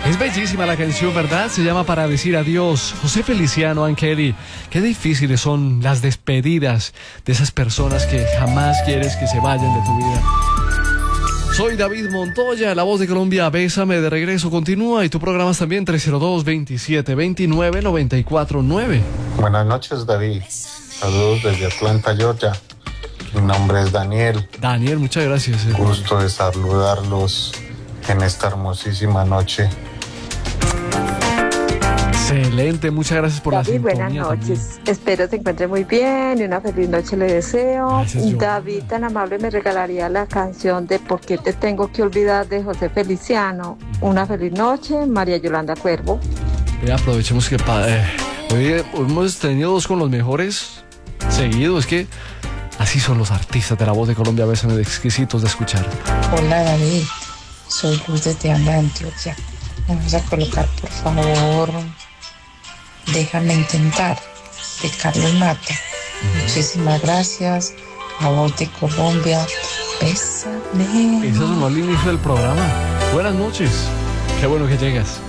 Es bellísima la canción, ¿verdad? Se llama Para Decir Adiós. José Feliciano, Ann Kelly. Qué difíciles son las despedidas de esas personas que jamás quieres que se vayan de tu vida. Soy David Montoya, la voz de Colombia. Bésame de regreso. Continúa y tu programa es también 302-2729-949. Buenas noches, David. Saludos desde Atlanta, Georgia. Mi nombre es Daniel. Daniel, muchas gracias. Gusto de saludarlos en esta hermosísima noche. Excelente, muchas gracias por David, la sintonía. buenas noches. También. Espero se encuentre muy bien y una feliz noche le deseo. Gracias, Joana. David, tan amable, me regalaría la canción de ¿Por qué te tengo que olvidar? De José Feliciano. Una feliz noche, María Yolanda Cuervo. Aprovechemos que hoy hemos tenido dos con los mejores seguidos. Es que así son los artistas de la voz de Colombia, a veces exquisitos de escuchar. Hola David, soy Luz desde Anda, Antioquia. Vamos a colocar, por favor, Déjame Intentar, de Carlos Mata. Muchísimas gracias. La voz de Colombia, bésame. Esa sonó al inicio del programa. Buenas noches. Qué bueno que llegas.